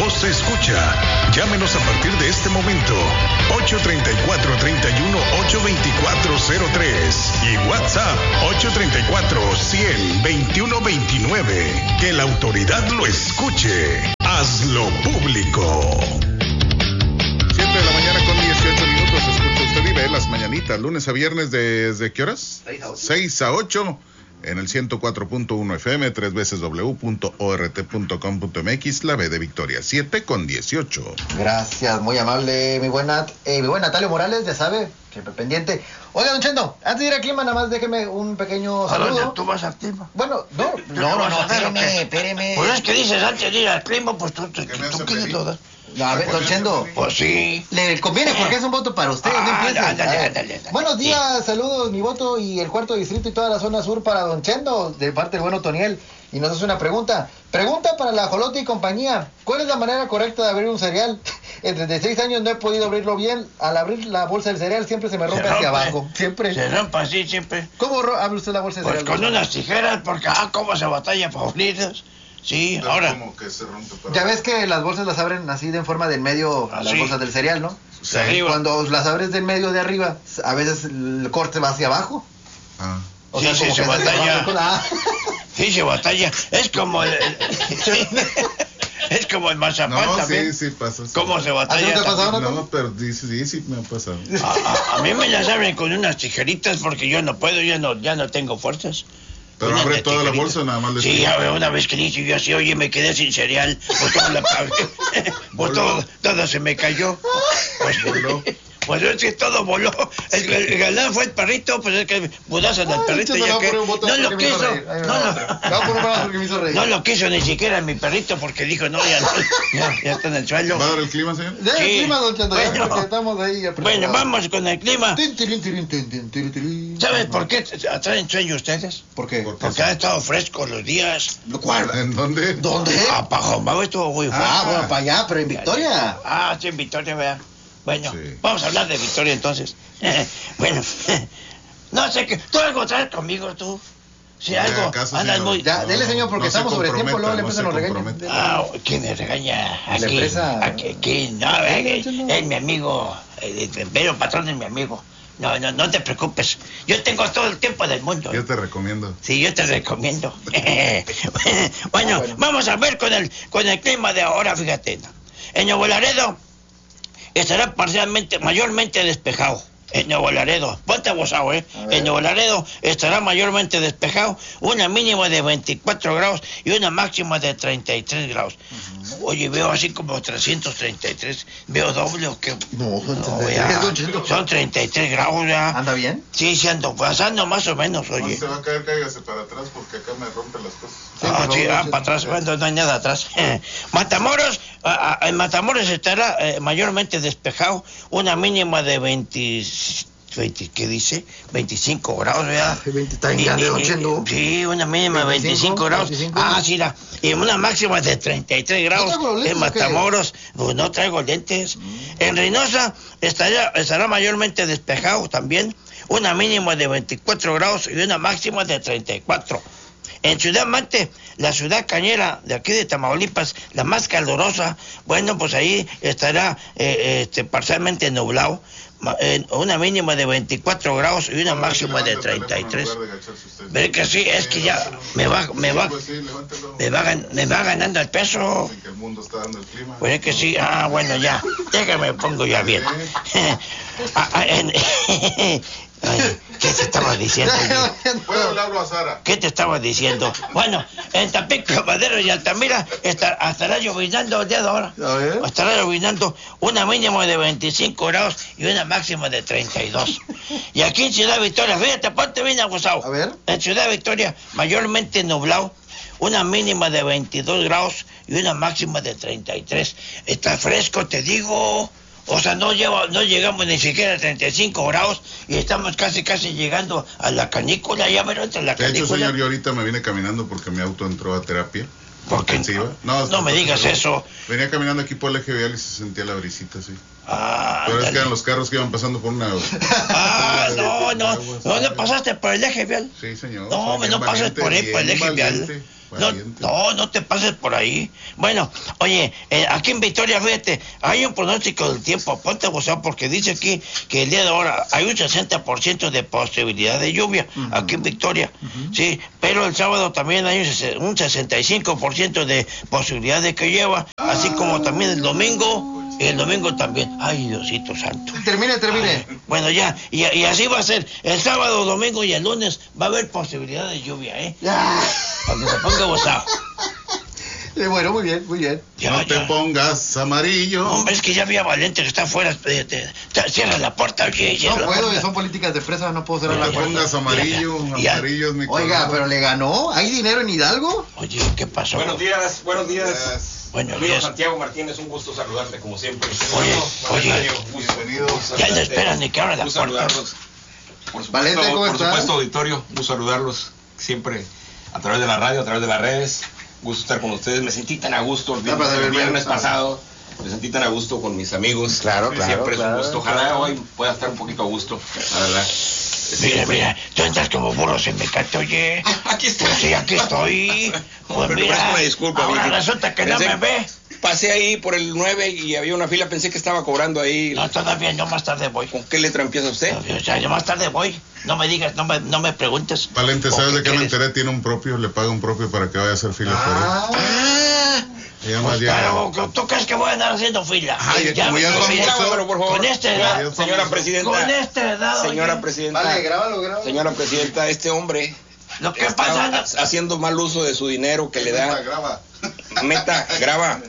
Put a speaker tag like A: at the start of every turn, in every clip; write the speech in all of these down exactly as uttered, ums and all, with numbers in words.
A: nos escucha. Llámenos a partir de este momento. ocho tres cuatro, tres uno, ocho dos cuatro cero tres y WhatsApp ocho tres cuatro, cien, veintiuno veintinueve. Que la autoridad lo escuche. Hazlo público.
B: siete de la mañana con dieciocho minutos. Escucha usted y ve las mañanitas, lunes a viernes, ¿desde qué horas? seis a ocho. En el ciento cuatro punto uno F M, tres veces w punto o r t punto com punto m x, la B de Victoria, siete con dieciocho.
C: Gracias, muy amable, mi buena, eh, mi buen Natalio Morales, ya sabe, siempre pendiente. Oiga, don Chendo, antes de ir al clima, nada más déjeme un pequeño saludo.
D: ¿A dónde tú vas al clima?
C: Bueno, no, no, no, no, espéreme, espéreme.
D: Pues es que dices antes de ir al clima, pues tú, tú, tú quieres todas.
C: No, a ver, don Chendo.
D: Pues sí.
C: Le conviene porque es un voto para usted.
D: Ah,
C: no empiece.
D: ándale, ándale, ándale.
C: Buenos días, saludos, mi voto y el cuarto distrito y toda la zona sur para don Chendo, de parte del bueno Toniel. Y nos hace una pregunta. Pregunta para la Jolote y compañía. ¿Cuál es la manera correcta de abrir un cereal? En treinta y seis años no he podido abrirlo bien. Al abrir la bolsa del cereal siempre se me rompe, se rompe hacia abajo. Siempre.
D: Se rompe así siempre.
C: ¿Cómo abre usted la bolsa del
D: pues
C: cereal?
D: Con unas tijeras, porque ah, cómo se batalla para abrirlas. Sí,
B: Pero
D: ahora.
B: ¿cómo que se rompe para
C: ya ves que las bolsas las abren así de en forma de en medio,
D: así.
C: Las bolsas del cereal, ¿no?
D: Sí. Arriba.
C: Cuando las abres del medio de arriba, a veces el corte va hacia abajo.
B: Ah.
C: O
D: sí,
C: sea,
D: sí,
C: como
D: se
C: que
D: batalla.
C: Con la...
D: Sí, se batalla. Es como el... es como el mazapán
B: no,
D: también.
B: sí, sí pasa. Sí.
D: ¿Cómo se batalla?
C: ¿A ti no te ha pasado,
B: No, pero sí, sí, sí me ha pasado.
D: A, a, a mí me las abren con unas tijeritas porque yo no puedo, ya no, ya no tengo fuerzas.
B: Pero
D: Una
B: abre
D: de
B: toda la
D: tijeritas.
B: bolsa, nada más le
D: Sí,
B: tiro.
D: a ver, una vez que le hice yo así, oye, me quedé sin cereal, pues todo, la, pues todo, todo se me cayó. Pues,
B: Voló.
D: Pues es que todo voló. El, el, el galán fue el perrito, pues es que mudasen al perrito
C: Ay,
D: ya que
C: no
D: no lo quiso. No,
C: lo...
D: no lo quiso ni siquiera mi perrito porque dijo, no, ya no, ya, ya está en el suelo.
B: ¿Va a dar el clima, señor?
C: Ya,
D: Sí.
C: el clima, don Chendo, ya,
D: Bueno.
C: porque estamos ahí apretados.
D: Bueno, vamos con el clima.
C: Tin, tirin, tirin, tin, tin, tirin, tirin.
D: ¿Saben por qué traen sueño ustedes?
C: ¿Por qué?
B: ¿Por qué?
D: Porque han estado frescos los días.
C: ¿Cuál?
B: ¿En dónde?
C: ¿Dónde?
D: A Pajomao estuvo muy fuerte.
C: Ah, bueno, para allá, pero en Victoria.
D: Ah, sí, en Victoria, vea. Bueno,
B: Sí.
D: vamos a hablar de Victoria entonces. Bueno, no sé qué. ¿Tú algo traes conmigo, tú? Si
B: Ya,
D: algo,
B: acaso,
D: andas
B: señor.
D: muy...
C: Ya, dele, señor, porque
B: No se
C: estamos sobre tiempo,
B: comprometa,
C: luego le
B: no
C: empiezan
B: se
C: los regaños.
B: comprometa.
D: Ah, ¿quién me regaña? Aquí,
C: La empresa.
D: Aquí, aquí, no, es, es mi amigo, el, el pero patrón es mi amigo. No, no, no te preocupes. Yo tengo todo el tiempo del mundo.
B: Yo te recomiendo.
D: Sí, yo te recomiendo. Bueno,
C: Ah, bueno.
D: vamos a ver con el, con el clima de ahora, fíjate. En Nuevo Laredo estará parcialmente, mayormente despejado. En Nuevo Laredo, ponte abusado, ¿eh? En Nuevo Laredo estará mayormente despejado, una mínima de veinticuatro grados y una máxima de treinta y tres grados. Uh-huh. Oye, veo así como trescientos treinta y tres, veo doble o qué.
C: No,
D: No, ya, son treinta y tres grados ya.
C: ¿Anda bien?
D: Sí, sí ando pasando más o menos, oye.
B: Cuando se va a caer, cáigase para atrás porque acá me rompen las cosas.
C: Sí,
D: ah,
C: por
D: sí,
C: favor,
D: ah,
C: sí.
D: para atrás, bueno, no hay nada atrás. Matamoros, ah, ah, en Matamoros estará eh, mayormente despejado, una mínima de veinte, veinte, ¿qué dice? veinticinco grados, ¿verdad?
C: veinte, está en grande, don Chendo.
D: Sí, una mínima de veinticinco grados.
C: veinticinco.
D: Ah, sí, la, y una máxima de treinta y tres grados.
C: traigo los lentes,
D: En Matamoros, pues no traigo lentes. Mm. En Reynosa estará, estará mayormente despejado también, una mínima de veinticuatro grados y una máxima de treinta y cuatro. En Ciudad Mante, la ciudad cañera de aquí de Tamaulipas, la más calurosa, bueno, pues ahí estará eh, este, parcialmente nublado, eh, una mínima de veinticuatro grados y una
B: Ahora
D: máxima
B: sí,
D: de
B: levanta el
D: treinta y tres.
B: teléfono en lugar de agacharse usted.
D: ¿Ve que sí? Es que ya me va, me va,
B: Pues sí, levántalo.
D: me va, gan- me va ganando el peso.
B: Dicen que el mundo está dando el clima.
D: Pues es que sí, ah, bueno, ya, déjame pongo ya bien. Ah, ah, en- Ay, ¿qué te estaba diciendo?
B: Bueno, le hablo a Sara.
D: ¿Qué te estaba diciendo? Bueno, en Tampico, Madero y Altamira estar, estará llovinando el día de ahora.
C: A ver.
D: Estará llovinando una mínima de veinticinco grados y una máxima de treinta y dos. Y aquí en Ciudad Victoria, fíjate, ponte bien abusado.
C: A ver.
D: En Ciudad Victoria, mayormente nublado, una mínima de veintidós grados y una máxima de treinta y tres. Está fresco, te digo. O sea, no, lleva, no llegamos ni siquiera a treinta y cinco grados y estamos casi, casi llegando a la canícula. Ya verán, entre la
B: De hecho,
D: canícula.
B: señor, yo ahorita me vine caminando porque mi auto entró a terapia.
D: ¿Por qué?
B: intensiva.
D: No, no me digas eso.
B: Venía caminando aquí por el eje vial y se sentía la brisita, sí.
D: Ah,
B: Pero es que
D: ándale.
B: eran los carros que iban pasando por una...
D: Ah, no, no.
B: Aguas,
D: ¿No le
B: aguas.
D: pasaste por el eje vial?
B: Sí, señor.
D: No,
B: soy
D: hombre,
B: bien
D: no pases
B: valiente,
D: por ahí, por el
B: bien
D: eje vial.
B: valiente.
D: No, no, no te pases por ahí. Bueno, oye, eh, aquí en Victoria, fíjate, hay un pronóstico del tiempo, ponte a gozar, porque dice aquí que el día de ahora hay un sesenta por ciento de posibilidad de lluvia, uh-huh. aquí en Victoria, uh-huh. sí, pero el sábado también hay un sesenta y cinco por ciento de posibilidad de que llueva, así como también el domingo. Y el domingo también. Ay, Diosito santo.
C: Termine, termine.
D: Ay, bueno, ya. Y, y así va a ser. El sábado, domingo y el lunes va a haber posibilidad de lluvia, ¿eh? Ya. Para que se ponga gozado.
C: Eh, bueno, muy bien, muy bien.
B: Ya, no ya. te pongas amarillo.
D: Hombre, es que ya había Valente que está afuera. Te, te, te, cierra la puerta, oye.
C: No
D: la
C: puedo,
D: puerta.
C: Son políticas de empresa, no puedo cerrar
B: no
C: la puerta.
B: No te pongas amarillo, ya, ya. amarillo es mi color.
C: Oiga, pero le ganó. ¿Hay dinero en Hidalgo?
D: Oye, ¿qué pasó?
E: Buenos días, buenos días. Yes.
D: Buenos
E: Amigo
D: días.
E: Santiago Martínez, un gusto saludarte como siempre.
D: Oye,
E: bueno,
D: oye,
B: bienvenido.
D: Ya no esperan ni que abra la
E: gusto
D: puerta.
E: Saludarlos. Por supuesto,
C: Valente, ¿cómo
E: por
C: estás?
E: supuesto, auditorio, gusto saludarlos siempre a través de la radio, a través de las redes. Gusto estar con ustedes. Me sentí tan a gusto el viernes, el viernes pasado. Me sentí tan a gusto con mis amigos.
C: Claro, claro.
E: Siempre
C: claro,
E: es un gusto. Ojalá
C: claro.
E: hoy pueda estar un poquito a gusto, la verdad.
D: Mira, mira, tú entras como burro sin mecate, oye.
E: Aquí estoy.
D: Pues sí, aquí estoy. Pues
E: Pero
D: mira,
E: me disculpa,
D: ahora
E: viejito.
D: resulta que
E: Pensé-
D: no me ve.
E: Pasé ahí por el nueve y había una fila, pensé que estaba cobrando ahí.
D: No, todavía no, más tarde voy.
E: ¿Con qué letra empieza usted?
D: O sea, yo más tarde voy. No me digas, no me, no me preguntes.
B: Valente, ¿sabes de qué me
D: quieres?
B: enteré? Tiene un propio, le paga un propio para que vaya a hacer fila
C: Ah,
D: Ah,
B: por él. Se llama
D: pues,
B: Diana.
D: pero ¿tú crees que voy a andar haciendo fila?
B: Ay,
D: Ya
B: como
D: me
B: ya
D: lo
B: es
D: vi.
B: famoso.
E: Grábalo, por favor.
D: Con esta edad.
E: Señora presidenta.
D: Con esta edad,
E: Señora
D: oye.
E: presidenta.
C: Vale, grábalo, grábalo.
E: Señora presidenta, este hombre
D: Lo que
E: está
D: pasa no-
E: haciendo mal uso de su dinero que le da.
B: Graba.
E: Meta, graba.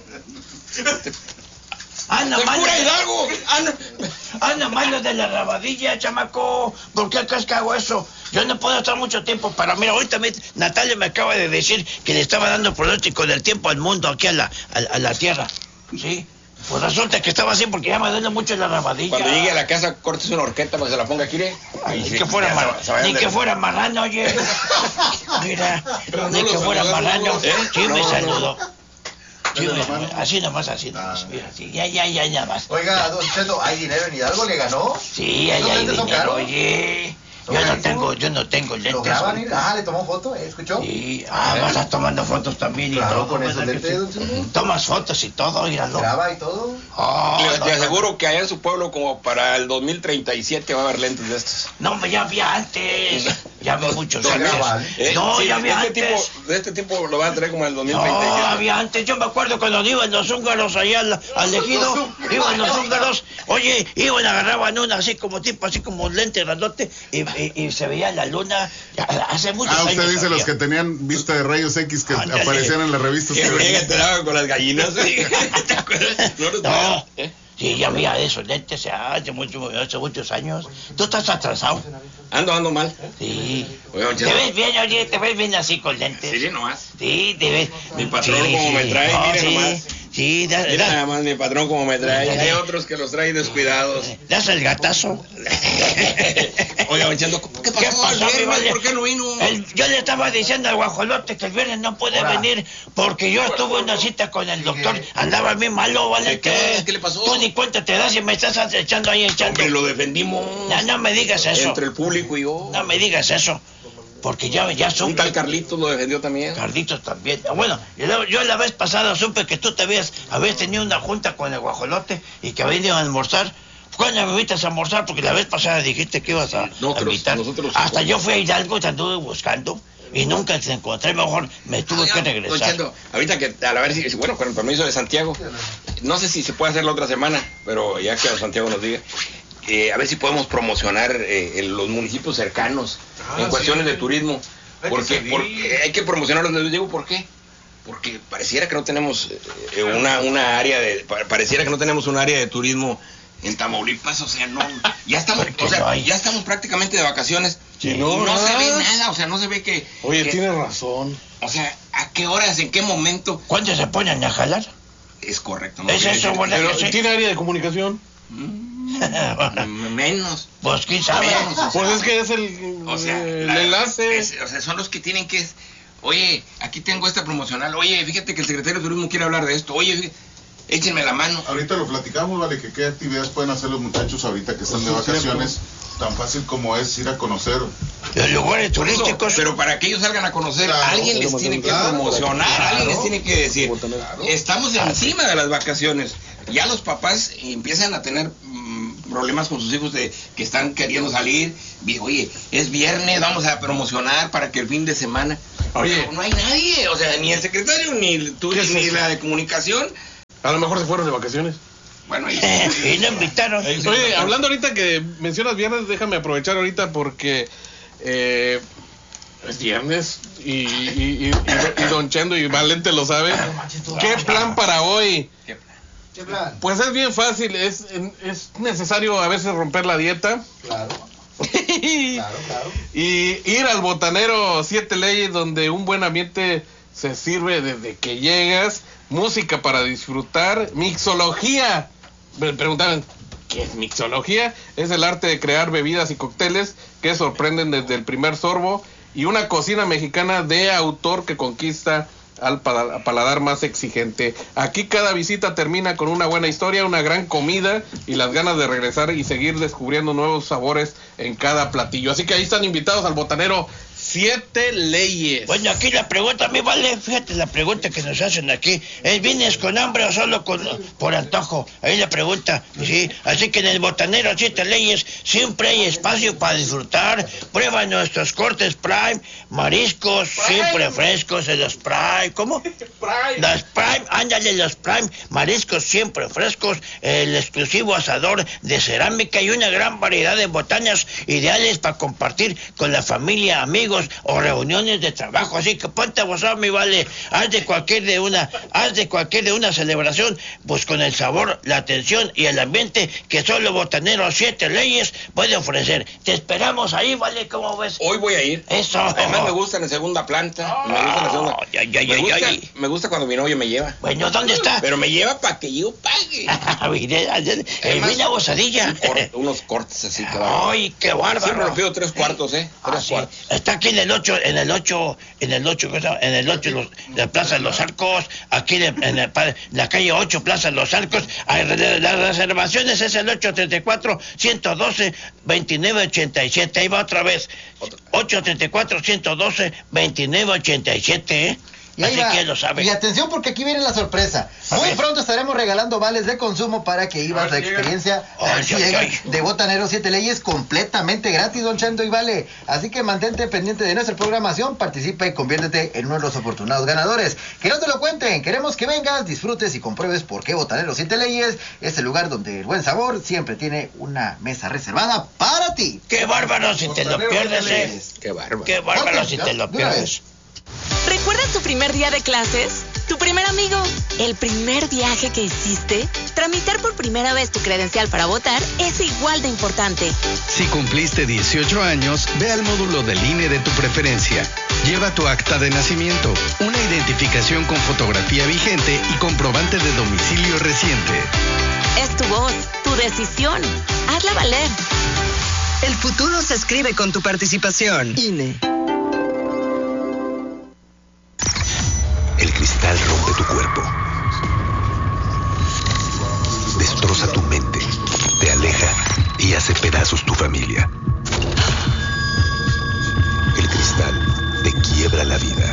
D: Anda
E: ¡El
D: mal,
E: cura Hidalgo! ¡Anda!
D: anda mal de la rabadilla, chamaco. ¿Por qué crees que hago eso? Yo no puedo estar mucho tiempo para... Mira, ahorita me- Natalia me acaba de decir que le estaba dando pronóstico del tiempo al mundo, aquí a la, a, a la Tierra. ¿Sí? Pues resulta que estaba así porque ya me duele mucho la rabadilla.
E: Cuando llegue a la casa, cortes una horqueta para que se la ponga aquí, ¿eh?
D: Ay, ni
E: Sí,
D: que fuera
E: ya
D: mar-
E: se- se vayan
D: ni
E: de-
D: que fuera marrano, oye. Mira,
E: Pero
D: ni
E: no
D: que
E: lo
D: fuera
E: saludamos,
D: marrano.
E: ¿no? ¿Eh?
D: Sí,
E: No,
D: me
E: no.
D: saludó. Sí,
B: Dale
D: me-
B: la mano.
D: así nomás, así nomás.
B: Ah.
D: Mira, así, ya, ya, ya, nada más.
C: Oiga, don Cheto, ¿hay dinero en Hidalgo? ¿Le ganó?
D: Sí, ahí
C: ¿Esos
D: hay
C: lentes son
D: dinero,
C: caros?
D: oye.
C: ¿Son
D: Yo no
C: carísimos?
D: tengo, yo no tengo
C: ¿Lo
D: lentes.
C: graban?
D: oye.
C: y- Ah, ¿le tomó foto? ¿Eh? ¿Escuchó?
D: Sí, ah, vas a tomando fotos también y
C: Claro,
D: todo.
C: con esos
D: ¿verdad que
C: lentes,
D: sí?
C: don Cheto.
D: Tomas fotos y todo, míralo.
C: ¿Graba y todo?
D: Oh,
E: Le,
D: no,
E: le
D: no,
E: aseguro que allá en su pueblo, como para el dos mil treinta y siete, va a haber lentes de estos.
D: No, hombre, ya había antes. Ya había muchos
E: ¿De
D: años.
C: graban?
E: ¿Eh?
D: No,
E: Sí,
D: ya
E: de
D: había
E: este
D: antes.
E: tipo, de este tipo lo van a tener como en el dos mil
D: No,
E: treinta y siete.
D: había antes, yo me acuerdo cuando iban los húngaros allá al, al ejido, iban los húngaros, oye, iban, agarraban una así como tipo, así como un lente grandote, y, y, y se veía la luna, ya, hace muchos
B: Ah,
D: años.
B: usted dice los
D: había.
B: que tenían vista de rayos X que
D: Ándale.
B: aparecían en las revistas.
E: Que
B: que
E: llega
B: venían.
E: enterado con las gallinas. ¿Te acuerdas? No, no,
D: No,
E: ¿Eh?
D: sí, ya había esos lentes hace, mucho, hace muchos años. Tú estás atrasado.
E: Ando, ando mal.
D: Sí.
E: Oye, don
D: Te
E: Cheto.
D: ves bien, oye, te ves bien así con lentes.
E: Sí, nomás.
D: Sí, te ves.
E: Mi patrón
D: sí,
E: como
D: sí.
E: me trae,
D: No,
E: mire
D: sí,
E: nomás.
D: Sí, da,
E: Mira
D: da-
E: nada más mi patrón como me trae. Hay otros que los traen descuidados.
D: das el gatazo.
E: Oiga, don Cheto, ¿qué pasó,
D: ¿Qué pasó,
E: el
D: mi
E: viernes?
D: vale?
E: ¿Por qué no vino?
D: El- yo le estaba diciendo al guajolote que el viernes no puede
C: Ahora.
D: venir porque yo estuve en una cita con el doctor. Andaba bien malo, ¿vale?
E: ¿De qué? ¿Qué le pasó?
D: Tú ni cuenta te das y me estás echando ahí echando.
E: Hombre, lo defendimos.
D: No, no me digas eso.
E: Entre el público y yo.
D: No me digas eso. Porque ya, ya
E: Un
D: supe.
E: tal Carlitos lo defendió también.
D: Carlitos también. Ah, bueno, y luego yo la vez pasada supe que tú te habías, habías tenido una junta con el guajolote y que habían ido a almorzar. ¿Cuándo me invitas a almorzar? Porque la vez pasada dijiste que ibas a,
E: No,
D: a
E: pero
D: invitar.
E: nosotros-
D: Hasta yo fui a Hidalgo y te anduve buscando y nunca te encontré. Mejor me tuve que
E: Don
D: regresar.
E: Cheto, ahorita que a la ver si, bueno, con el permiso de Santiago, no sé si se puede hacer la otra semana, pero ya que Santiago nos diga, eh, a ver si podemos promocionar eh, en los municipios cercanos
F: Ah,
E: en cuestiones
F: sí.
E: de turismo,
F: Hay que
E: porque,
F: salir.
E: porque hay que promocionarlos. Les digo por qué, porque pareciera que no tenemos eh, una una área de, pa- pareciera que no tenemos un área de turismo en Tamaulipas, o sea, no, ya estamos,
D: ¿Por qué
E: o sea,
D: no hay?
E: ya estamos prácticamente de vacaciones.
F: Sí,
E: y
F: no,
E: no se ve
F: nada.
E: nada, o sea, no se ve que,
F: Oye,
E: que-
F: tienes razón.
E: o sea, ¿a qué horas, en qué momento?
D: ¿Cuándo se ponen a jalar?
E: Es correcto. ¿no?
D: Es eso, ¿verdad
F: Pero
D: que sí?
F: tiene área de comunicación.
E: M- Menos.
D: Pues quién sabe.
E: Menos, o sea,
F: Pues es que es el,
E: o sea,
F: el
E: la-
F: enlace.
E: es- o sea, son los que tienen que... Oye, aquí tengo esta promocional. Oye, fíjate que el secretario de Turismo quiere hablar de esto. Oye, fíjate, échenme la mano.
B: Ahorita lo platicamos, vale, que qué actividades pueden hacer los muchachos ahorita que están de vacaciones. Tan fácil como es ir a conocer
D: los lugares turísticos.
E: Pero para que ellos salgan a conocer,
B: Claro,
E: alguien les tiene que
B: claro,
E: promocionar,
B: claro.
E: alguien les tiene que decir,
B: Claro.
E: estamos encima de las vacaciones. Ya los papás empiezan a tener mm, problemas con sus hijos de que están queriendo salir. Oye, es viernes, vamos a promocionar para que el fin de semana.
F: Oye.
E: Pero no hay nadie, o sea, ni el secretario, ni tú,
F: ¿Qué es
E: ni
F: eso?
E: la de comunicación.
F: A lo mejor se fueron de vacaciones.
E: Bueno, y,
D: Y no invitaron.
F: Oye, hablando ahorita que mencionas viernes, déjame aprovechar ahorita porque eh, es viernes y, y, y, y, y Don Chendo y Valente lo sabe. ¿Qué plan para hoy?
E: ¿Qué plan?
C: ¿Qué plan?
F: Pues es bien fácil, es, es necesario a veces romper la dieta.
C: Claro, claro, claro.
F: Y ir al Botanero Siete Leyes, donde un buen ambiente se sirve desde que llegas, música para disfrutar, mixología. Me preguntaban, ¿qué es mixología? Es el arte de crear bebidas y cócteles que sorprenden desde el primer sorbo y una cocina mexicana de autor que conquista al pala- paladar más exigente. Aquí cada visita termina con una buena historia, una gran comida y las ganas de regresar y seguir descubriendo nuevos sabores en cada platillo. Así que ahí están invitados al Botanero Siete Leyes.
D: Bueno, aquí la pregunta, mi vale, fíjate la pregunta que nos hacen aquí, ¿es vienes con hambre o solo con por antojo? Ahí la pregunta, sí, así que en el Botanero Siete Leyes siempre hay espacio para disfrutar, prueba nuestros cortes Prime, mariscos siempre frescos en los Prime, ¿cómo? Los Prime, ándale, los Prime, mariscos siempre frescos, el exclusivo asador de cerámica y una gran variedad de botanas ideales para compartir con la familia, amigos o reuniones de trabajo, así que ponte a gozar, mi vale, haz de cualquier de una, haz de cualquier de una celebración, pues con el sabor, la atención y el ambiente que solo Botanero Siete Leyes puede ofrecer. Te esperamos ahí, vale, ¿cómo ves?
E: Hoy voy a ir.
D: Eso.
E: Además me gusta en la segunda planta. Me gusta en la segunda.
D: Ay, ay, ay,
E: me, gusta,
D: ay.
E: me gusta cuando mi novio me lleva.
D: Bueno, ¿dónde está?
E: Pero me lleva para que yo pague.
D: Mire,
E: Además,
D: una gozadilla.
E: un cor- unos cortes así que van.
D: Ay, qué bárbaro.
E: Siempre lo pido tres cuartos, ¿eh?
D: Ah,
E: Tres
D: sí.
E: cuartos.
D: Está aquí en el ocho, en el ocho, en el ocho, ¿cómo se llama? En el ocho, los, la Plaza de los Arcos, aquí en, el, en la calle ocho, Plaza de los Arcos. Hay, las reservaciones es el ocho treinta y cuatro, ciento doce, veintinueve ochenta y siete. Ahí va otra vez. ocho treinta y cuatro, ciento doce, veintinueve ochenta y siete, ¿eh?
C: Y ahí
D: Así
C: va.
D: que lo sabe.
C: Y atención porque aquí viene la sorpresa.
D: A
C: Muy
D: ver.
C: pronto estaremos regalando vales de consumo para que ibas
F: A
C: la
F: ver, llega.
C: experiencia
D: Ay,
C: a ver si
D: ay,
C: llega,
D: ay.
C: de Botanero Siete Leyes completamente gratis, Don Chendo y Vale. Así que mantente pendiente de nuestra programación, participa y conviértete en uno de los afortunados ganadores. Que no te lo cuenten, queremos que vengas, disfrutes y compruebes por qué Botanero Siete Leyes es el lugar donde el buen sabor siempre tiene una mesa reservada para ti.
D: Qué bárbaro si te lo
C: Botanero
D: pierdes,
C: Siete
D: ¿eh?
C: Leyes.
E: Qué bárbaro.
D: Qué bárbaro
C: Corte,
D: si
C: ya,
D: te lo
C: de una
D: pierdes.
G: ¿Recuerdas tu primer día de clases? ¿Tu primer amigo? ¿El primer viaje que hiciste? Tramitar por primera vez tu credencial para votar es igual de importante.
H: Si cumpliste dieciocho años, ve al módulo del I N E de tu preferencia. Lleva tu acta de nacimiento, una identificación con fotografía vigente y comprobante de domicilio reciente.
G: Es tu voz, tu decisión. Hazla valer.
I: El futuro se escribe con tu participación. I N E.
J: El cristal rompe tu cuerpo. Destroza tu mente, te aleja y hace pedazos tu familia. El cristal te quiebra la vida.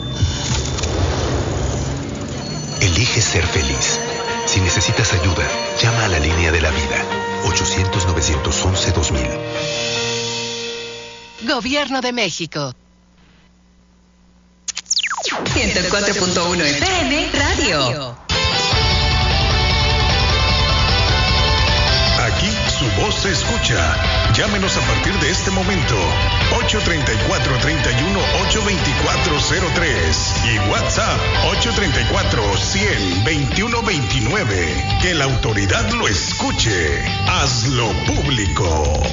J: Elige ser feliz. Si necesitas ayuda, llama a la línea de la vida. ochocientos, novecientos once, dos mil.
I: Gobierno de México. ciento cuatro punto uno F M Radio.
A: Aquí su voz se escucha. Llámenos a partir de este momento. ocho treinta y cuatro, treinta y uno, ocho veinticuatro cero tres y WhatsApp ocho treinta y cuatro, cien, veintiuno veintinueve. Que la autoridad lo escuche. Hazlo público.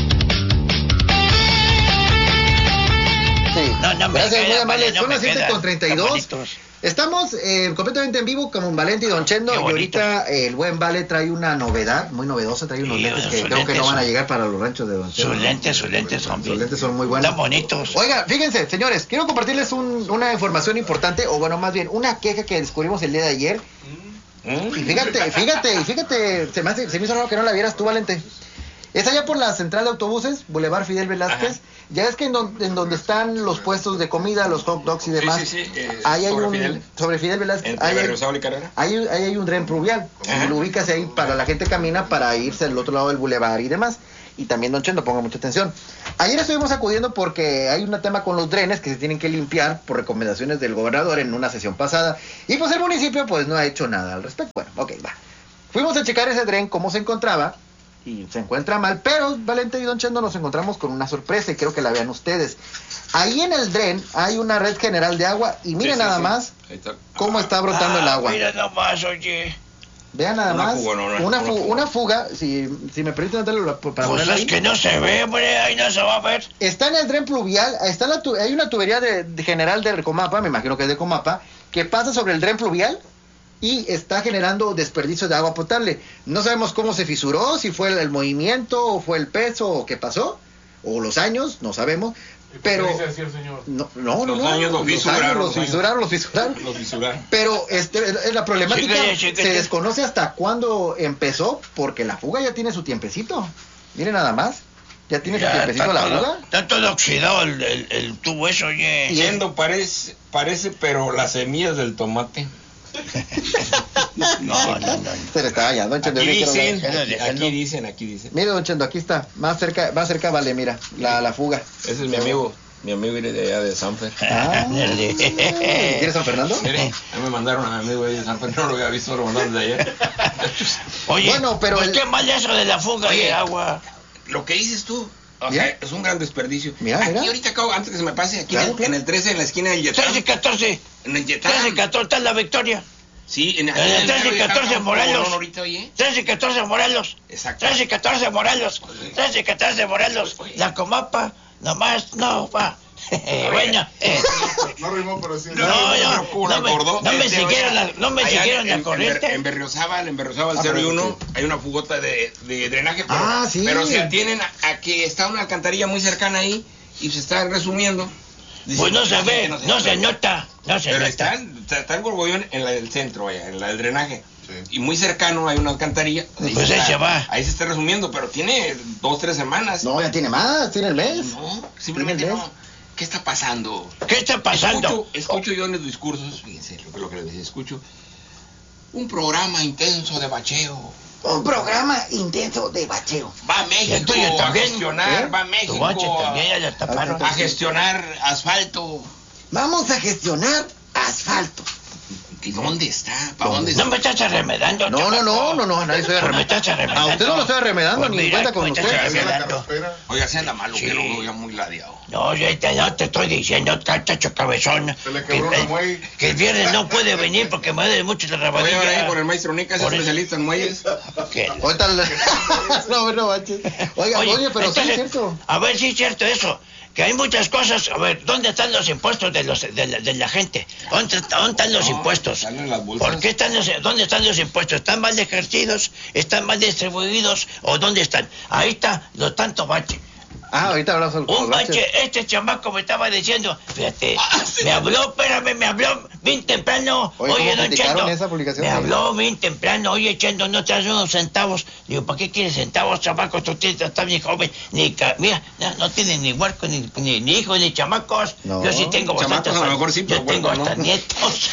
C: Sí.
D: No, no me
C: Gracias,
D: queda,
C: muy amable.
D: vale, no
C: Son
D: me
C: las siete
D: queda.
C: con treinta y
D: Qué
C: dos.
D: bonitos.
C: Estamos eh, completamente en vivo con Valente y Don Chendo.
D: Qué
C: Y
D: bonito.
C: ahorita eh, el buen Vale trae una novedad, muy novedosa. Trae unos
D: Sí,
C: lentes que
D: sus
C: creo que
D: lentes
C: no van a
D: son-
C: llegar para los ranchos de Don Chendo.
D: Sus lentes, sus lentes son
C: Sus
D: bien.
C: lentes son muy buenos.
D: Están bonitos.
C: Oiga, fíjense, señores, quiero compartirles un- una información importante, o bueno, más bien, una queja que descubrimos el día de ayer. Y fíjate, fíjate, fíjate, se me, hace, se me hizo raro que no la vieras tú, Valente. Es allá por la central de autobuses, Boulevard Fidel Velázquez. Ajá. Ya es que en, don, en donde están los puestos de comida, los hot dogs y demás.
E: Sí, sí, sí. Eh,
C: ahí hay
E: sobre
C: un
E: Fidel.
C: sobre Fidel Velázquez.
E: Entre
C: Ahí hay,
E: Berriozábal y Carrera.
C: ahí, ahí hay un tren pluvial. Y lo ubicas ahí para la gente camina para irse al otro lado del boulevard y demás. Y también, don Chendo, ponga mucha atención. Ayer estuvimos acudiendo porque hay un tema con los drenes que se tienen que limpiar por recomendaciones del gobernador en una sesión pasada. Y pues el municipio pues no ha hecho nada al respecto. Bueno, ok, va. Fuimos a checar ese dren, cómo se encontraba. Y se encuentra mal, pero Valente y don Chendo nos encontramos con una sorpresa y quiero que la vean ustedes. Ahí en el dren hay una red general de agua y miren sí, sí, nada sí. más está. cómo está brotando
D: ah,
C: el agua.
D: Mira nomás, oye.
C: Vean nada
E: una
C: más,
E: fuga, no, no,
C: una,
E: una,
C: fu
E: fuga.
C: una fuga, si, si me permiten darle para
D: pues es ahí. Que no se ve, hombre, ahí no se va a ver.
C: Está en el dren pluvial, está la tu hay una tubería de, de general del Comapa, me imagino que es de Comapa, que pasa sobre el dren pluvial y está generando desperdicio de agua potable. No sabemos cómo se fisuró, si fue el, el movimiento, o fue el peso, o qué pasó, o los años, no sabemos. Pero
F: ¿qué dice así el señor?
C: No, no,
E: los
C: no,
E: años los fisuraron,
C: los fisuraron, los fisuraron,
E: los fisuraron.
C: Pero este, la problemática
D: sí, sí, sí,
C: se desconoce hasta cuándo empezó, porque la fuga ya tiene su tiempecito. Miren nada más. Ya tiene ya, su tiempecito la
D: todo,
C: fuga.
D: Está todo oxidado el, el, el tubo eso, oye.
E: Yendo parece, parece, pero las semillas del tomate.
C: no, no, no, no. Se le está hallando, don Chendo.
E: Aquí dicen, aquí, aquí dicen, aquí dicen.
C: Mire, don Chendo, aquí está. Más cerca, más cerca vale, mira, la, la fuga.
E: Ese es mi amigo. Mi amigo viene de allá de Sanfer.
C: Ah, ¿quieres San Fernando?
E: Mire, a me mandaron a mi amigo de Sanfer, no lo había visto, lo mandaron de allá.
D: Oye,
C: bueno, pero
D: pues
C: el...
D: qué mal eso de la fuga Oye, de agua.
E: Lo que dices tú, o sea, es un gran desperdicio.
C: Mira,
E: aquí
C: mira.
E: ahorita acabo, antes que se me pase, aquí
C: claro,
E: en,
C: claro.
E: en el trece, en la esquina del Yetán.
D: trece y catorce.
E: En el Yetán.
D: trece y catorce, está en la Victoria.
E: Sí, en,
D: en el trece y catorce Morelos.
E: Ahorita, oye.
D: trece y catorce Morelos.
E: Exacto.
D: trece y catorce Morelos. trece y catorce Morelos. Oye. La Comapa, nomás, no va. Bueno, eh.
B: no rimó, pero sí.
D: No, no, no, no me, no me siguieron la, no me siguieron la corriente.
E: En, en Berriozábal, en Berriozábal ah, cero y uno, sí. Hay una fugota de, de drenaje, pero,
C: ah, sí.
E: pero se atienen a, a que está una alcantarilla muy cercana ahí y se está resumiendo.
D: Dice, pues no se ve, no se, no se nota, no se
E: pero
D: nota.
E: Está, está el borbollón en la del centro, vaya, en la del drenaje. Sí. Y muy cercano hay una alcantarilla.
D: Ahí pues ahí se va.
E: Ahí se está resumiendo, pero tiene dos, tres semanas.
C: No, ya tiene más, tiene el mes.
E: No, simplemente
C: el mes?
E: no. ¿Qué está pasando?
D: ¿Qué está pasando?
E: Escucho, escucho yo en los discursos, fíjense lo, lo que les decía, escucho un programa intenso de bacheo.
C: Un programa intenso de bacheo.
E: Va a México a gestionar, ¿eh? va a México a,
D: a,
E: a gestionar asfalto.
C: Vamos a gestionar asfalto.
E: ¿Y dónde está? ¿Para dónde está?
D: No me estás arremedando.
C: No, no, no, no, no, nadie estoy arremedando.
D: No me estás arremedando.
C: A usted no lo estoy arremedando,
D: pues
C: ni
D: mira,
C: cuenta con
E: usted. Oiga, se anda malo, sí. Que lo veo ya muy ladeado.
D: No, yo te, no te estoy diciendo, cachacho cabezón.
B: Se le quebró
D: que,
B: el muelle.
D: Que el viernes no puede venir porque me duele mucho la rabadilla.
E: Voy a ir por el maestro Nica, es especialista en muelles.
D: ¿Qué?
C: Ahorita le... no, no, manches. Oiga, oye, oye pero entonces, sí es cierto.
D: A ver, sí es cierto eso. Que hay muchas cosas, a ver, ¿dónde están los impuestos de los de la, de la gente? ¿Dónde, ¿Dónde están los no, impuestos?
E: Están en las bolsas.
D: ¿Por qué están los, dónde están los impuestos? ¿Están mal ejercidos? ¿Están mal distribuidos? ¿O dónde están? Ahí está, los tantos baches.
C: Ah, ahorita hablamos
D: del Un bache, este chamaco me estaba diciendo, fíjate, ah, sí. me habló, espérame, me habló bien temprano.
C: Oye,
D: oye don Chendo,
C: esa publicación?
D: me habló bien temprano, oye, Chendo, no traes unos centavos. Digo, ¿para qué quieres centavos, chamaco? Tú estás bien joven, ni, mira, no, no tienes ni huerco, ni, ni, ni hijos, ni chamacos.
C: No.
D: Yo sí tengo bastantes.
E: A lo mejor sí, pero
D: yo tengo
E: huerco,
D: hasta
E: ¿no?
D: nietos.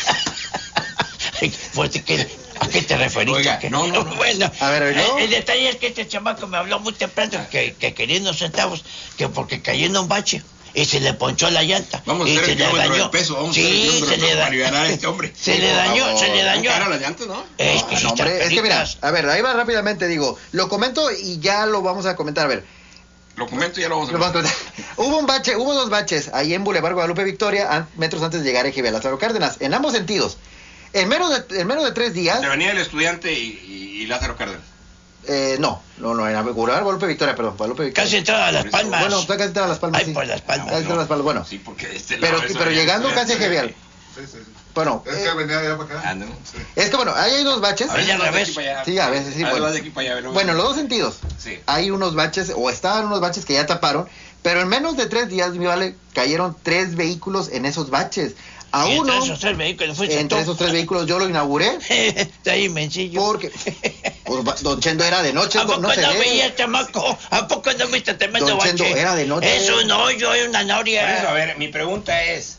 D: Pues, ¿qué, ¿a qué te referiste?
E: Oiga, no, no, no.
D: Bueno,
C: a ver, ¿no?
D: el, el detalle es que este chamaco me habló muy temprano que, que quería unos centavos, que porque cayó en un bache y se le ponchó la llanta.
E: Vamos a
D: y
E: hacer
D: se
E: el
D: le
E: kilómetro
D: dañó.
E: del peso, vamos
D: sí,
E: a hacer el kilómetro
D: se le
E: para
D: da...
E: aliviar a este hombre.
D: Se
E: sí,
D: le dañó,
E: favor.
D: se le dañó.
E: Cara las llantas, ¿no?
D: Es que,
C: no,
D: sí
C: hombre, es que mira, a ver, ahí va rápidamente, digo, lo comento y ya lo vamos a comentar, a ver.
E: Lo comento y ya lo vamos a
C: lo vamos a comentar. Hubo un bache, hubo dos baches ahí en Boulevard Guadalupe Victoria, an, metros antes de llegar a Ejibe Lázaro Cárdenas, en ambos sentidos. En menos de, en menos de tres días...
E: De Avenida del Estudiante y, y, y Lázaro Cárdenas.
C: Eh, no, no, no, en Boulevard Guadalupe Victoria, perdón, Guadalupe Victoria.
D: Casi entrada a Las Palmas.
C: Bueno, casi entrada a Las Palmas,
D: Ay,
C: sí.
D: por Las Palmas.
C: Casi entrada a Las Palmas, bueno.
E: Sí, porque este
C: pero,
E: lado,
C: pero llegando casi a Ejibe.
B: Sí, sí, sí.
C: Bueno.
B: Es que venía de allá para acá.
E: Ah, no.
B: Sí.
C: Es que bueno, ahí hay dos baches.
D: A ver, al revés.
C: Sí, a veces sí.
E: A
C: Bueno,
E: de aquí para allá,
C: bueno, en los dos sentidos.
E: Sí.
C: Hay unos baches, o estaban unos baches que ya taparon, pero en menos de tres días, mi vale, cayeron tres vehículos en esos baches. A
D: y
C: uno.
D: Entre esos tres vehículos fuiste
C: Entre
D: tú.
C: esos tres vehículos yo lo inauguré.
D: Está ahí, mencillo.
C: Porque pues, Don Chendo era de noche.
D: ¿A poco
C: no
D: no,
C: se
D: no
C: ve.
D: veías, chamaco? ¿A poco no viste tremendo
C: Don Chendo
D: bache?
C: era de noche.
D: Es un hoyo, es una noria.
E: Por eso, a ver, mi pregunta es,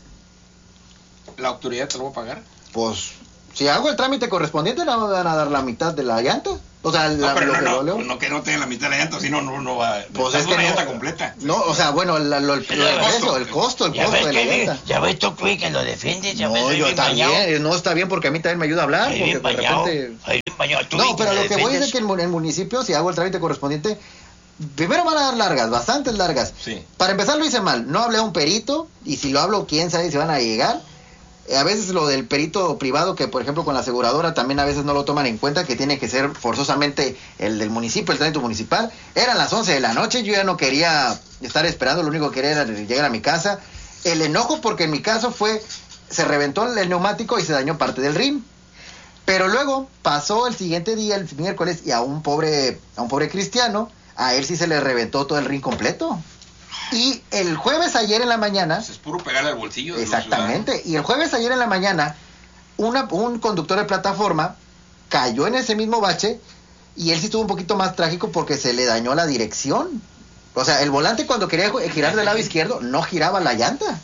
E: ¿la autoridad te lo va a pagar?
C: Pues, si hago el trámite correspondiente, le van a dar la mitad de la llanta. O sea,
E: No,
C: la,
E: pero
C: lo
E: no,
C: que
E: no,
C: lo-
E: no que no tenga la mitad de la llanta, si no, no, no va.
C: Pues
E: es
C: es que
E: una
C: no-
E: llanta completa.
C: No, o sea, bueno, la- lo- el,
D: El
C: el
E: costo.
C: precio, el costo, el
D: Ya
C: costo
D: ves
C: de la
D: que,
C: llanta.
D: ya ves tú, Cui, que lo defiendes, ya ves,
C: No,
D: soy
C: yo
D: bien
C: está
D: bañado.
C: bien, no está bien porque a mí también me ayuda a hablar,
D: Soy
C: porque
D: bien
C: de
D: bañado,
C: repente...
D: soy bien bañado. Tú,
C: No,
D: Vicky,
C: pero
D: lo
C: lo que voy es de
D: defiendes.
C: que en, el municipio, si hago el trámite correspondiente, primero van a dar largas, bastantes largas.
E: Sí.
C: Para empezar lo hice mal, no hablé a un perito, y si lo hablo, quién sabe si van a llegar. A veces lo del perito privado, que por ejemplo con la aseguradora también a veces no lo toman en cuenta, que tiene que ser forzosamente el del municipio, el trámite municipal. Eran las once de la noche, yo ya no quería estar esperando, lo único que quería era llegar a mi casa. El enojo porque en mi caso fue, se reventó el neumático y se dañó parte del rim. Pero luego pasó el siguiente día, el miércoles, y a un pobre, a un pobre cristiano, a él sí se le reventó todo el rim completo. Y el jueves ayer en la mañana...
E: Pues es puro pegarle al bolsillo. de los
C: Exactamente. Y el jueves ayer en la mañana, una, un conductor de plataforma cayó en ese mismo bache y él sí estuvo un poquito más trágico porque se le dañó la dirección. O sea, el volante cuando quería girar del lado izquierdo no giraba la llanta.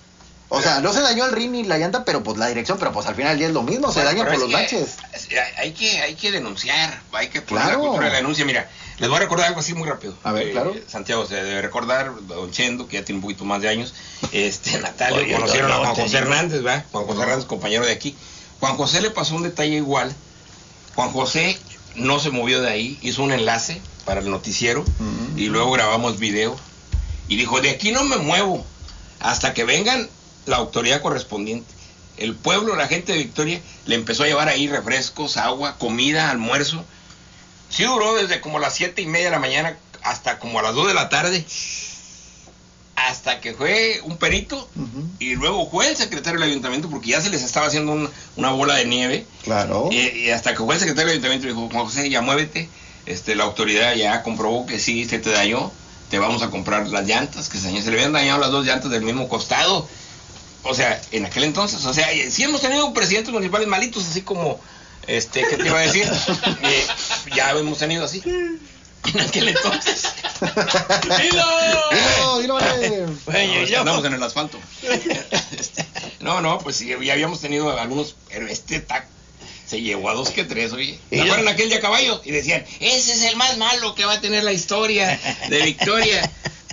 C: O sea, no se dañó el rin ni la llanta, pero pues la dirección, pero pues al final del día es lo mismo, se
E: Bueno,
C: daña
E: pero
C: por los
E: es que,
C: baches.
E: es- Hay que, hay que denunciar, hay que poner
C: Claro.
E: la cultura de la denuncia. Mira, les voy a recordar algo así muy rápido.
C: A ver,
E: Eh,
C: claro.
E: Santiago, se debe recordar, Don Chendo, que ya tiene un poquito más de años, este, Natalia,
D: Oye,
E: conocieron a
D: no,
E: Juan
D: te
E: José
D: digo.
E: Hernández, ¿verdad? Juan José Hernández, compañero de aquí. Juan José le pasó un detalle igual. Juan José no se movió de ahí, hizo un enlace para el noticiero y luego grabamos video y dijo, de aquí no me muevo hasta que vengan la autoridad correspondiente. El pueblo, la gente de Victoria, le empezó a llevar ahí refrescos, agua, comida, almuerzo. Sí duró desde como las siete y media de la mañana hasta como a las dos de la tarde, hasta que fue un perito y luego fue el secretario del ayuntamiento porque ya se les estaba haciendo un- una bola de nieve.
C: Claro.
E: Y, y hasta que fue el secretario del ayuntamiento y dijo, Juan José, ya muévete, este, la autoridad ya comprobó que sí se te dañó, te vamos a comprar las llantas, que se, dañó. Se le habían dañado las dos llantas del mismo costado. O sea, en aquel entonces, o sea, sí hemos tenido presidentes municipales malitos, así como, este, ¿qué te iba a decir? Eh, ya hemos tenido así. En aquel entonces. ¡Dilo!
C: Dilo, dilo, vale.
D: Bueno,
E: No,
D: y
E: es que
D: luego-
E: andamos en el asfalto. No, no, pues sí, ya habíamos tenido algunos, pero este tac se llevó a dos que tres, oye.
D: Y
E: ¿Se
D: yo-
E: acuerdan aquel de a caballo? Y decían, ese es el más malo que va a tener la historia de Victoria.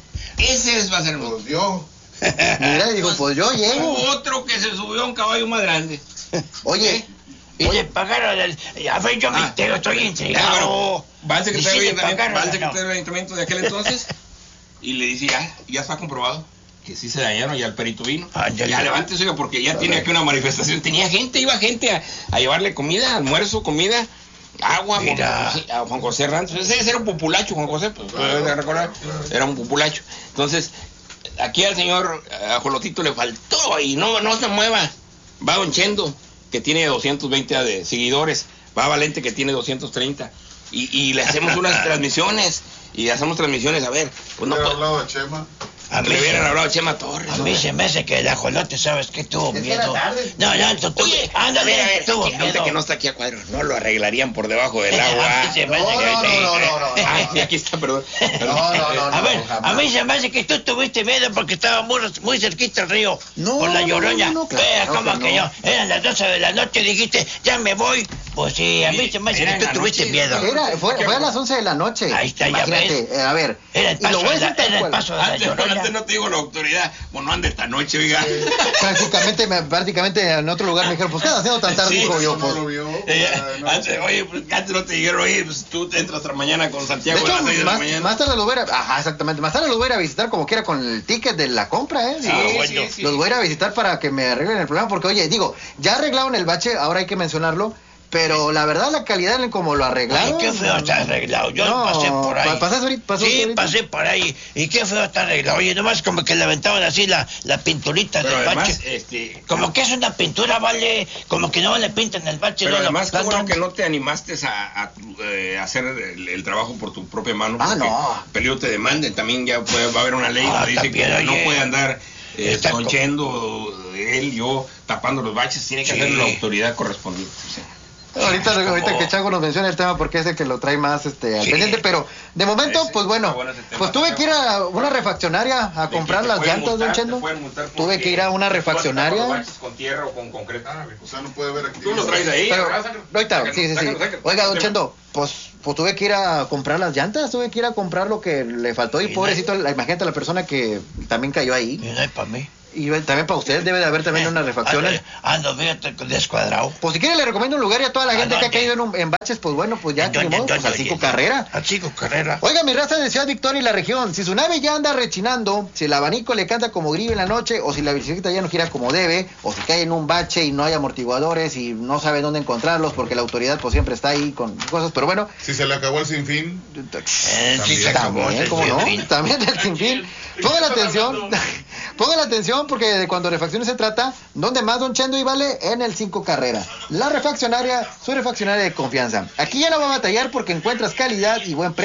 E: Ese es, va a ser el
B: Pues yo.
C: Mira, digo, pues yo llego.
E: Hubo otro que se subió a un caballo más grande.
C: Oye,
D: Y le pagaron el... A ver, yo me
E: Ah,
D: entero, estoy
E: Ah,
D: intrigado.
E: bueno, va al secretario,
D: ¿Y si
E: del
D: le
E: ayuntamiento,
D: pagaron
E: va al
D: o no?
E: secretario del ayuntamiento de aquel entonces y le dice, ya, ya está comprobado que sí se dañaron, ya el perito vino.
D: Ah, ya,
E: ya
D: ya.
E: levántese, oiga, porque ya tiene aquí una manifestación. Tenía gente, iba gente a, a llevarle comida, almuerzo, comida, agua,
D: Mira.
E: Juan José- a Juan José Hernández. Ese era un populacho, Juan José, pues, debe de recordar, era un populacho. Entonces, aquí al señor Ajolotito le faltó y no, no se mueva. Va Don Chendo, que tiene doscientos veinte de seguidores, va Valente, que tiene doscientos treinta, y, y le hacemos unas transmisiones, y hacemos transmisiones, a ver, pues no
B: ¿Le he
E: puede-
B: hablado a Chema?
D: A mí,
E: le hubieran
D: se,
E: hablado a Chema Torres.
D: a mí se me hace que el ajolote, ¿sabes qué? Tuvo
C: Es que era
D: miedo.
C: tarde.
D: No, no, tú, tú,
E: Oye, a
D: ándale,
E: ver, a ver,
D: tuvo
E: aquí, ahorita
D: miedo.
E: que no está aquí a cuadro, no lo arreglarían por debajo del
D: A
E: agua.
D: mí se me
C: No,
D: hace que-
C: no, no, no, no, no.
E: Ah, sí, aquí está, perdón.
C: No, no, no,
D: A ver,
C: jamás.
D: a mí se me hace que tú tuviste miedo porque estaba muy, muy cerquita el río.
C: No,
D: Por la
C: no,
D: lloroña.
C: no, no, claro
D: Vea,
C: que
D: como que,
C: no.
D: yo. Eran las doce de la noche y dijiste, ya me voy. Pues sí, a mí se me hace
E: Era
D: que
E: en
D: tú
E: la
D: tuviste
E: noche.
D: miedo.
C: Era, fue, fue a las once de la noche.
D: Ahí está, ya
C: Imagínate, eh, a ver.
D: Era el
C: y lo
D: paso,
C: voy a
D: de la,
C: decir tal
D: era el
C: cual.
D: paso de la
E: Antes,
D: lloroña.
E: antes no te digo la autoridad, bueno, ande esta noche, oiga.
C: Prácticamente, me- prácticamente en otro lugar me dijeron, pues ¿qué estás haciendo tan tarde?
E: Sí,
C: Dijo yo,
B: ¿No
C: pues.
B: lo vio?
E: Eh,
B: Ah, no
E: antes,
B: sé.
E: oye, pues, antes no te dijeron, oye, pues tú te entras hasta mañana con
C: De
E: Santiago a
C: hecho,
E: las seis de la
C: más,
E: mañana.
C: más tarde los voy a ir a, ajá, exactamente, más tarde los voy a ir a visitar como quiera con el ticket de la compra, ¿eh?
E: Sí,
C: Digo,
E: sí, sí.
C: Los voy a ir a visitar para que me arreglen el problema, porque oye, digo, ya arreglaron el bache, ahora hay que mencionarlo, pero la verdad la calidad en cómo lo
D: Ay,
C: arreglaron.
D: qué feo está arreglado. Yo
C: No,
D: pasé por ahí.
C: pa- ¿pasaste ahorita? ¿Pasaste
D: Sí,
C: ahorita?
D: pasé por ahí. Y qué feo está arreglado. Oye, nomás como que le aventaban así la, la pinturita
E: Pero
D: del
E: además,
D: bache.
E: este...
D: Como que es una pintura, vale. Como que no le pintan el bache.
E: Pero
D: no lo
E: además, qué bueno
D: plantan.
E: que no te animaste a, a, eh, hacer el, el trabajo por tu propia mano.
C: Ah,
E: porque
C: no.
E: Peligro te demanden. También ya puede, va a haber una ley
D: Ah,
E: que dice
D: también,
E: que no
D: oye.
E: puede andar eh,
D: Está
E: conchendo él, yo, tapando los baches, tiene que
D: Sí.
E: hacerlo la autoridad correspondiente. O sea.
C: Ahorita,
E: Es como-
C: ahorita que Chago nos menciona el tema porque es el que lo trae más este, al
E: Sí.
C: pendiente, pero de momento,
E: Ese,
C: pues bueno,
E: está bueno ese tema,
C: pues tuve que ir a una refaccionaria a
E: De que
C: comprar
E: te
C: las
E: pueden
C: llantas,
E: multar,
C: don
E: te
C: Chendo.
E: pueden multar
C: Tuve
E: porque
C: que ir a una
E: tú vas a tapar
C: refaccionaria.
E: los baches con tierra o con concreto.
B: O sea, no puede haber
E: Tú lo
B: actividad.
E: traes ahí.
C: Pero,
E: agarra, sácalo,
C: ahorita,
E: sácalo,
C: sí, sí, sí.
E: sácalo, sácalo.
C: Oiga, don
E: Tema.
C: Chendo, pues, pues tuve que ir a comprar las llantas, tuve que ir a comprar lo que le faltó y
D: Sí,
C: pobrecito, la- imagínate la persona que también cayó ahí.
D: Y no es para mí.
C: Y también para ustedes debe de haber también unas refacciones.
D: Ando, ando, fíjate, descuadrado.
C: Pues si quiere le recomiendo un lugar y a toda la
D: ¿A
C: gente que ha
D: dónde?
C: caído en, un- en baches, pues bueno, pues ya,
D: ¿En
C: que ni
D: dónde,
C: modo, pues
D: dónde,
C: al cinco
D: oye?
C: carrera.
D: A Chico Carrera.
C: Oiga, mi raza de Ciudad Victoria y la región, si su nave ya anda rechinando, si el abanico le canta como grillo en la noche, o si la bicicleta ya no gira como debe, o si cae en un bache y no hay amortiguadores y no sabe dónde encontrarlos porque la autoridad pues siempre está ahí con cosas, pero bueno,
B: Si se le acabó el sinfín,
D: Eh, sí se acabó
C: también,
D: ese
C: ¿cómo no?
D: sinfín.
C: También del sinfín. Ponga la atención, ponga la atención porque de cuando refacciones se trata, ¿dónde más, don Chendo? Y vale en el cinco Carrera. La refaccionaria, su refaccionaria de confianza. Aquí ya no va a batallar porque encuentras calidad y buen precio.